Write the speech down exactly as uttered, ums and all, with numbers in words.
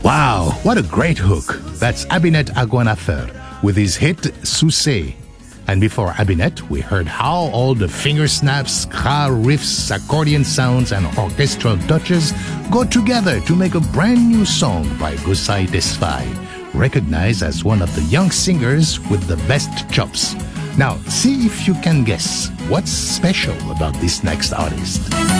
Wow, what a great hook. That's Abinet Aguanafer with his hit Sousé. And before Abinet, we heard how all the finger snaps, ska riffs, accordion sounds, and orchestral touches go together to make a brand new song by Gusay Tesfaye, recognized as one of the young singers with the best chops. Now, see if you can guess what's special about this next artist.